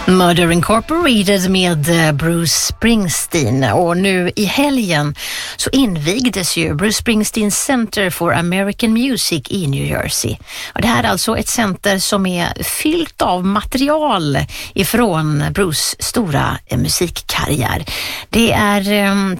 Murder Incorporated med Bruce Springsteen, och nu i helgen så invigdes ju Bruce Springsteen Center for American Music i New Jersey. Och det här är alltså ett center som är fyllt av material ifrån Bruce stora musikkarriär. Det är